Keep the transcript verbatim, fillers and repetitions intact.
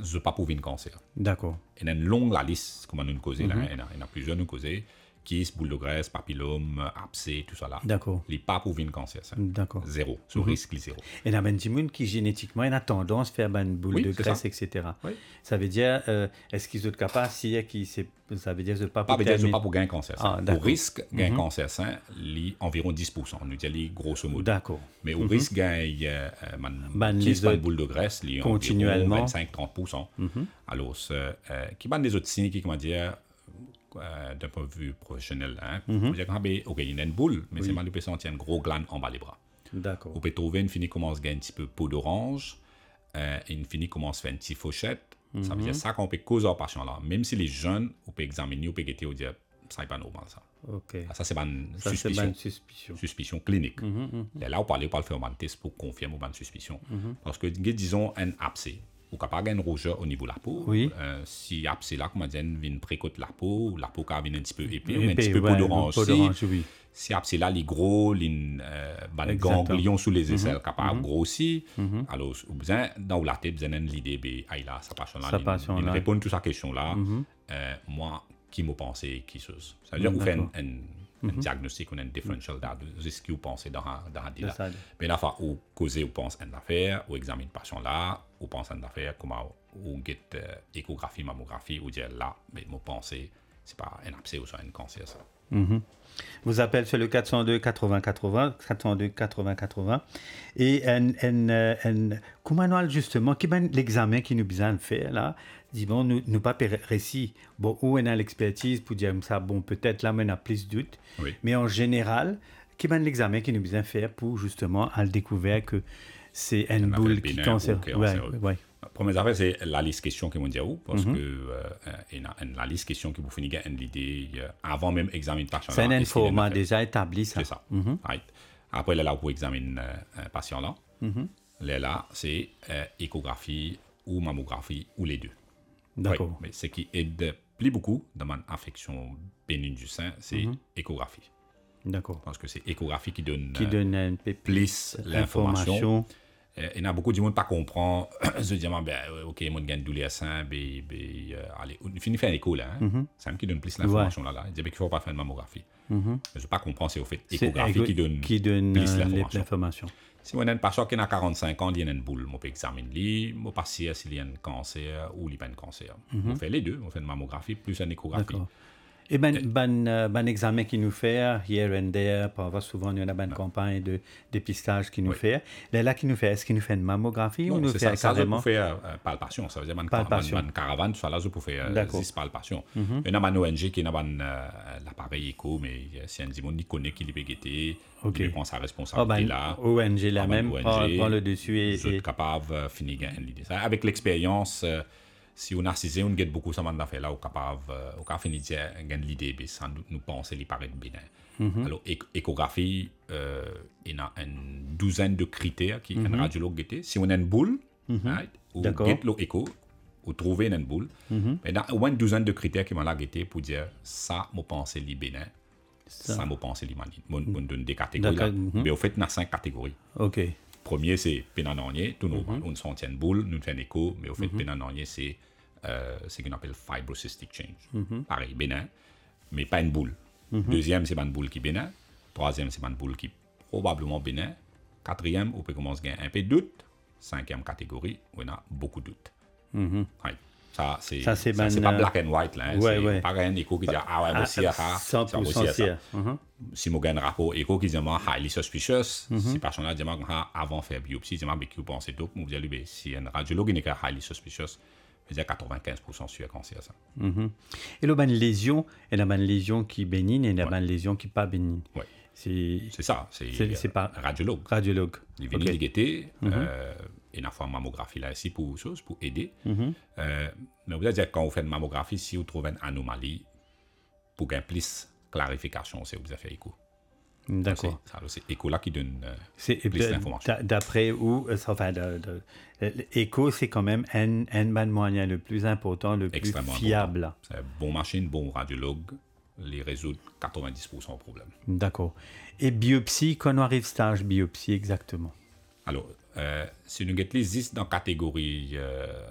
je pas pour un cancer. D'accord. Il y a une longue la liste, comme nous causons là, Mhm. il y en a, il y en a plusieurs nous causons, kyste, boule de graisse, papillome, abcès, tout ça là. D'accord. Il n'est pas pour un cancer, ça. D'accord. Zéro. Ce risque, il est zéro. Et il y a des gens qui génétiquement ont tendance à faire une boule Oui, de c'est graisse, ça. et cetera. Oui. Ça veut dire, euh, est-ce qu'ils sont capables, si qui c'est, ça veut dire que pas Pas pour veut dire que je terminer- pas pour gagner cancer. Ah, ça. d'accord. Au risque, gagner cancer, ça, il environ dix pour cent. Nous disons grosso modo. D'accord. Mais au risque, gagner euh, Ban qui les se une autres boule de graisse, il continuellement. vingt-cinq à trente pour cent. Alors, ce, euh, qui ban des autres signes qui, comment dire, euh, d'un point de vue professionnel, hein, mm dire que, ok, il y a une boule, mais c'est mal, on peut sentir une grosse glande en bas des bras. D'accord. On peut trouver une fini commence à gagner un petit peu peau d'orange, euh, et une fini commence à faire une petite fauchette. Ça veut dire ça qu'on peut causer en patient là. Même si les jeunes, on peut examiner, on peut guetter, on dire, ça n'est pas normal ça. Ok. Ah, ça, c'est une Ça, c'est suspicion. une suspicion. Suspicion clinique. Et là, on parle, on parle faire un test pour confirmer une suspicion. Parce que, disons, un abcès, ou capable une rougeur au niveau de la peau. Oui. Euh, si abcès là, comment dire, vient précote la peau, la peau qui vient un petit peu épais, Épais, un petit peu ouais, peau d'orange. peau Si, d'orange, oui. si abcès là, les gros, les euh, ben, Exactement. ganglions sous les aisselles capables de grossir, alors, au besoin, dans la tête, vous avez l'idée, ben, aïe là, ça passe là, Ça il- passe il là. répond à toute sa question là. Euh, moi, qui m'a pensé, qui chose. Ça veut dire, vous faites un, un, un diagnostic, on a un differential diagnosis, ce que vous pensez dans un dans un De deal là. ça. Mais la fois où causez, vous pensez à une affaire, ou examine patient là, ou pense à une affaire, comment ou get euh, échographie, mammographie, ou dire là, mais mon pensée, c'est pas un abcès ou c'est un cancer ça. Vous appelez sur le quatre cent deux quatre-vingts quatre-vingts, quatre cent deux quatre-vingts quatre-vingts. Et un, un, euh, un, comment nous justement, qui ben l'examen qui nous besoin de faire là, dit bon, nous, nous pas pé- récit. Bon, où on a l'expertise pour dire ça, bon, peut-être là, mais on a plus de doutes. Oui. Mais en général, qui ben l'examen qui nous besoin de faire pour justement à le découvrir que c'est une affaire boule qui bénin cancer. ou qui est Ouais, cancéreux. ouais. La première affaire, c'est la liste question qui m'ont dit où, parce que euh, euh, y a une- la liste question qui vous finit une idée euh, avant même examiner le patient. C'est là, un est-ce qu'il y a une format affaire? déjà établi, ça. C'est ça. Right. Après, là, là, pour examiner euh, un patient là, là, là, c'est euh, échographie ou mammographie ou les deux. D'accord. Oui, mais ce qui aide plus beaucoup dans une affection bénigne du sein, c'est échographie. D'accord. Parce que c'est échographie qui donne, Qui euh, donne un peu plus l'information. l'information. Euh, Il y en a beaucoup de monde qui ne comprend. Se disent, ben, euh, ok, moi, je gagne douleur sein, ben, ben, euh, allez, on finit faire un écho là. Hein? C'est un qui donne plus l'information là. là. Il dit ben, qu'il ne faut pas faire une mammographie. Mais je ne pas comprendre, c'est au fait C'est échographie égo- qui donne, qui donne plus euh, l'information. l'information. Si on a un patient qui a quarante-cinq ans, il y a une boule, on peut examiner, on peut passer s'il y a un cancer ou il n'y a pas un cancer. On fait les deux, on fait une mammographie plus une échographie. D'accord. Et ben, ben, euh, ben examen qui nous fait, here and there, parfois souvent il y en a une campagne de dépistage qui nous Oui. fait. Là, là qui nous fait, est-ce qu'il nous fait une mammographie ou Non, nous c'est fait ça, ça, je carrément peux faire euh, palpation, ça veut dire une Palpation. une caravane, ça là, je peux faire euh, D'accord. dix palpations. Il y en a une O N G qui a un, euh, l'appareil écho, mais euh, si un Dimon qui connaît qui peut guetter, Ok. il prend sa Oh, responsabilité ben, là. O N G la Ah, même, ben, prend, O N G, prend le dessus et... vous êtes et- capable de finir une idée. Ça, avec l'expérience, euh, si on a assisté, on gagne beaucoup ça maintenant fait là, on est capable, euh, on est finir de gagner l'idée, mais sans nous, nous penser, il paraît bénin. Alors, éc- échographie, euh, il y a une douzaine de critères qui un radiologue guette. Si on a une boule, right, ou D'accord. guette l'écho, ou trouver une boule, mais il y a au moins une douzaine de critères qui m'ont là guetté pour dire ça, je pense, c'est bénin. Ça. Ça, je pense, c'est l'imani. On donne des catégories là. D'accord, mhm. Mais au fait, il y a cinq catégories. Ok. Premier, c'est pénanonier, tout normal. On sent une boule, nous faisons un écho, mais au fait, pénanonier, c'est euh, ce qu'on appelle fibrocystic change. Pareil, bénin, mais pas une boule. Deuxième, c'est pas une boule qui est bénin. Troisième, c'est pas une boule qui est probablement bénin. Quatrième, on peut commencer à gagner un peu de doute. Cinquième catégorie, on a beaucoup de doute. Ouais. Ça, c'est Ça, c'est ça, ben, c'est pas euh, black and white. Là, hein. ouais, c'est ouais. pas un écho qui dit ah ouais, moi aussi, ah, cent ça pour aussi, cent ça. sûr. Mhm. Si je gagne un rapport écho qui dit moi highly suspicious, si personne là dit moi ah, avant faire biopsie, dit moi mais qui vous pensez donc, vous allez ben si un radiologue n'est pas highly suspicious, veut dire quatre-vingt-quinze pour cent sûr cancer ça. Et là, ben, une lésion, il y a une lésion qui est bénigne et il y a une lésion qui n'est pas bénigne. Ouais. C'est C'est ça, c'est C'est- c'est pas- euh, radiologue. radiologue. Il vient Ok. de guetter, euh, et il a fait une mammographie là ici pour chose pour aider. Euh, mais vous allez dire quand vous faites une mammographie, si vous trouvez une anomalie, pour gagner plus clarification, c'est vous avez fait écho. D'accord. C'est ça, c'est écho là qui donne euh, C'est plus d'informations. d'a- d'après où, euh, enfin, de- de- l'écho, c'est quand même un, un ban moyen le plus important, le plus Extrêmement fiable. important. C'est une bonne machine, bon radiologue, les résoudre quatre-vingt-dix pour cent des problèmes. D'accord. Et biopsie, quand on arrive stage biopsie exactement. Alors, euh, si nous avons les dans la catégorie euh,